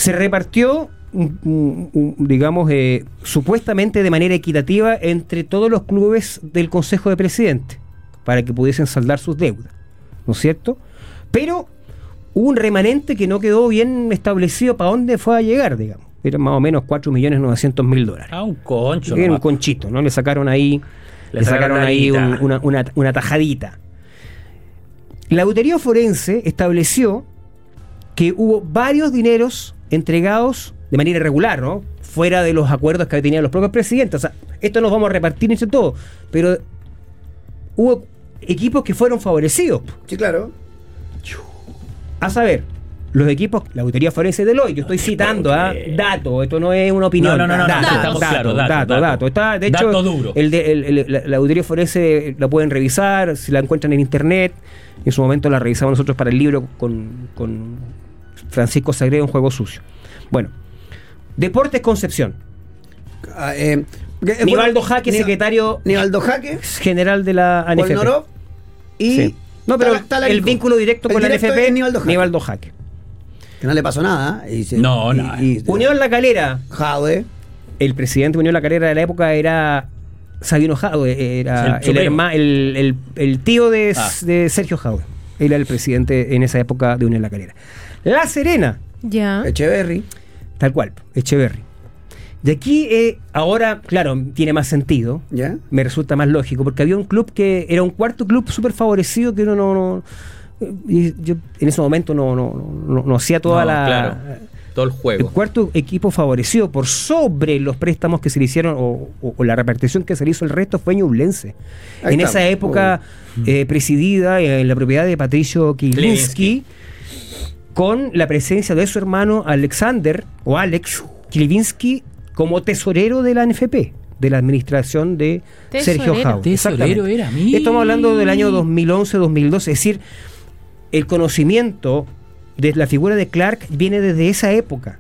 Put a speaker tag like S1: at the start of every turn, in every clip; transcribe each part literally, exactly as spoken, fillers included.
S1: se repartió, un, un, un, digamos, eh, supuestamente de manera equitativa entre todos los clubes del Consejo de Presidentes, para que pudiesen saldar sus deudas, ¿no es cierto? Pero hubo un remanente que no quedó bien establecido para dónde fue a llegar, digamos. Eran más o menos cuatro millones novecientos mil dólares.
S2: Ah, un concho.
S1: Era un conchito, ¿no? Le sacaron ahí, le, le sacaron, sacaron ahí un, una, una, una tajadita. La auditoría forense estableció que hubo varios dineros entregados de manera irregular, ¿no? Fuera de los acuerdos que tenían los propios presidentes. O sea, esto nos vamos a repartir entre todos. Pero hubo equipos que fueron favorecidos.
S3: Sí, claro.
S1: A saber, los equipos, la auditoría forense de Deloitte, yo estoy citando a ¿eh? datos, esto no es una opinión.
S2: No, no, no,
S1: datos,
S2: no,
S1: datos,
S2: estamos
S1: datos,
S2: claros,
S1: datos,
S2: datos,
S1: datos. Está, de hecho,
S2: dato duro.
S1: El de, el, el, la, la auditoría forense la pueden revisar, si la encuentran en internet. En su momento la revisamos nosotros para el libro con, con Francisco Sagredo, Un Juego Sucio. Bueno, Deportes Concepción.
S3: Uh, eh, eh,
S1: Nivaldo Jaque, Nival, secretario
S3: Nivaldo Jaque,
S1: general de la A N F P.
S3: Polnorov y
S1: sí. No, pero
S3: Tala, Tala
S1: el vínculo directo el con directo la A N F P,
S3: Nivaldo Jaque.
S1: Nivaldo Jaque.
S3: Que no le pasó nada. Y se,
S2: no,
S3: y,
S2: no.
S3: Y,
S1: Unión La Calera.
S3: Jadwe.
S1: El presidente de Unión La Calera de la época era Sabino Jadwe, era el, el, herma, el, el, el tío de, ah. de Sergio Jadwe. Él era el presidente en esa época de Unión La Calera. La Serena.
S4: Ya.
S3: Echeverry.
S1: Tal cual, Echeverry. De aquí, eh, ahora, claro, tiene más sentido.
S3: ¿Ya?
S1: Me resulta más lógico, porque había un club que era un cuarto club súper favorecido que uno no... no y yo en ese momento no, no, no, no hacía toda
S2: no,
S1: la...
S2: Claro, todo el juego.
S1: El cuarto equipo favorecido por sobre los préstamos que se le hicieron o, o, o la repartición que se le hizo el resto fue Ñublense. Ahí en estamos. Esa época eh, presidida en la propiedad de Patricio Kilivinsky, con la presencia de su hermano Alexander o Alex Kilivinsky como tesorero de la A N F P, de la administración de tesorero. Sergio Jadwe.
S2: Tesorero era mí.
S1: Estamos hablando del año dos mil once dos mil doce, es decir, el conocimiento de la figura de Clark viene desde esa época.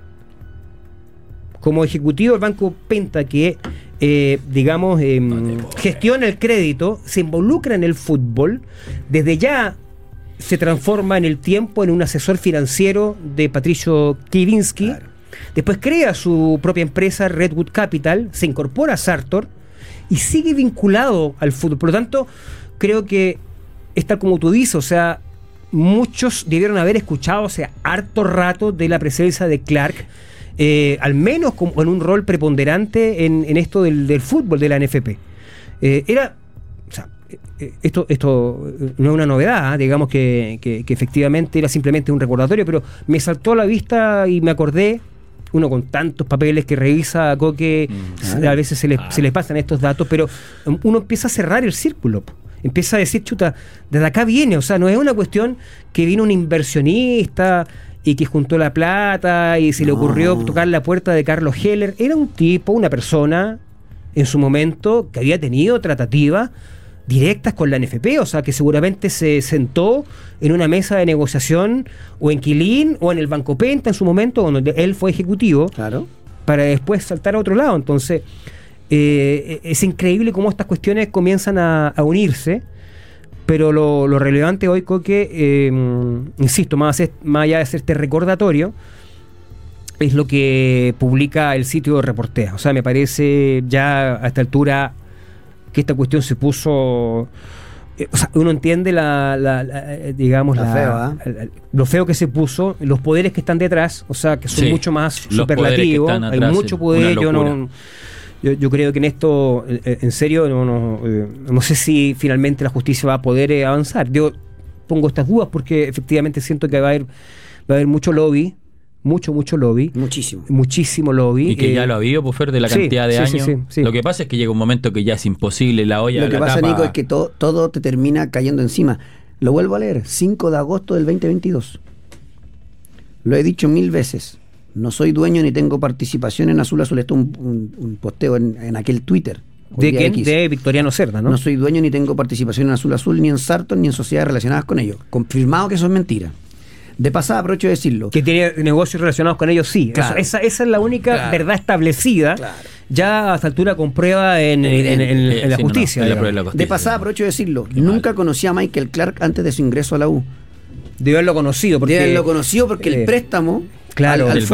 S1: Como ejecutivo del Banco Penta, que eh, digamos eh, gestiona el crédito, se involucra en el fútbol, desde ya se transforma en el tiempo en un asesor financiero de Patricio Kilivinsky. Claro. Después crea su propia empresa, Redwood Capital, se incorpora a Sartor y sigue vinculado al fútbol. Por lo tanto, creo que está como tú dices, o sea, muchos debieron haber escuchado, o sea, harto rato de la presencia de Clark, eh, al menos como en un rol preponderante en, en esto del, del fútbol de la A N F P. Eh, era, o sea, eh, esto, esto no es una novedad, ¿eh? digamos que, que, que efectivamente era simplemente un recordatorio, pero me saltó a la vista y me acordé, uno con tantos papeles que revisa a Coque, mm, a veces se les, ah. se les pasan estos datos, pero uno empieza a cerrar el círculo. Empieza a decir, chuta, desde acá viene, o sea, no es una cuestión que vino un inversionista y que juntó la plata y se no. le ocurrió tocar la puerta de Carlos Heller. Era un tipo, una persona, en su momento, que había tenido tratativas directas con la A N F P, o sea, que seguramente se sentó en una mesa de negociación o en Quilín o en el Banco Penta en su momento, donde él fue ejecutivo,
S3: claro, para
S1: después saltar a otro lado. Entonces, eh, es increíble cómo estas cuestiones comienzan a, a unirse, pero lo, lo relevante hoy, Coque, eh, insisto, más, más allá de hacer este recordatorio, es lo que publica el sitio de Reportea. O sea, me parece ya a esta altura que esta cuestión se puso, eh, o sea, uno entiende la, la, la digamos,
S3: la
S1: la,
S3: feo, ¿eh?
S1: la, lo feo que se puso, los poderes que están detrás, o sea, que son sí, mucho más superlativos, hay mucho poder, yo no, yo, yo creo que en esto, eh, en serio, no, no, eh, no sé si finalmente la justicia va a poder eh, avanzar. Yo pongo estas dudas porque efectivamente siento que va a haber, va a haber mucho lobby. Mucho, mucho lobby.
S3: Muchísimo.
S1: Muchísimo lobby.
S2: Y que eh, ya lo ha habido, Pufer, de la cantidad sí, de
S1: sí,
S2: años.
S1: Sí, sí, sí.
S2: Lo que pasa es que llega un momento que ya es imposible, la olla.
S3: Lo que
S2: la
S3: pasa,
S2: tapa...
S3: Nico, es que to, todo te termina cayendo encima. Lo vuelvo a leer, cinco de agosto del veinte veintidós. Lo he dicho mil veces. No soy dueño ni tengo participación en Azul Azul. Esto es un, un, un posteo en, en aquel Twitter.
S1: ¿De quién? De Victoriano Cerda, ¿no?
S3: No soy dueño ni tengo participación en Azul Azul, ni en Sartor, ni en sociedades relacionadas con ellos. Confirmado que eso es mentira. De pasada, aprovecho de decirlo.
S1: Que tiene negocios relacionados con ellos, sí.
S3: Claro.
S1: Esa, esa es la única
S3: claro.
S1: verdad establecida, claro. ya a esta altura con prueba en, en, en, en, en la
S2: sí,
S1: justicia.
S2: No, no, la justicia.
S3: De pasada, aprovecho de decirlo. Qué Nunca mal. conocí a Michael Clark antes de su ingreso a la U.
S1: Debe haberlo conocido. Porque,
S3: Debe haberlo conocido porque eh, el préstamo
S1: claro,
S3: al, al